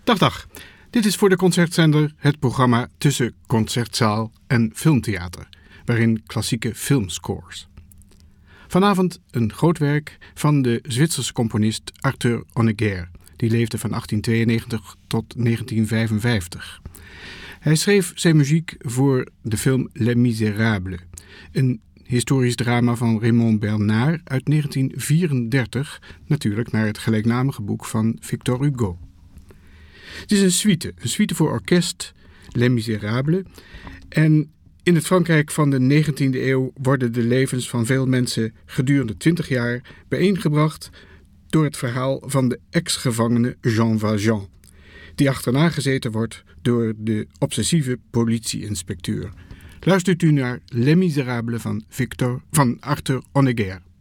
Dag. Dit is voor de Concertzender het programma tussen concertzaal en filmtheater, waarin klassieke filmscores. Vanavond een groot werk van de Zwitserse componist Arthur Honegger, die leefde van 1892 tot 1955. Hij schreef zijn muziek voor de film Les Misérables, een historisch drama van Raymond Bernard uit 1934, natuurlijk naar het gelijknamige boek van Victor Hugo. Het is een suite voor orkest, Les Misérables. En in het Frankrijk van de 19e eeuw worden de levens van veel mensen gedurende 20 jaar bijeengebracht door het verhaal van de ex-gevangene Jean Valjean, die achterna gezeten wordt door de obsessieve politie-inspecteur. Luistert u naar Les Misérables van Arthur Honegger.